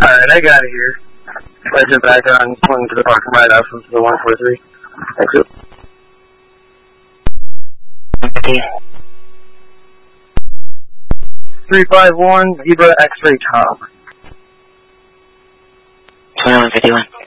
Alright, I got it here. Exit back on, pulling to the parking right off of the 143. Exit. 351, Zebra X-Ray Tom. 2151.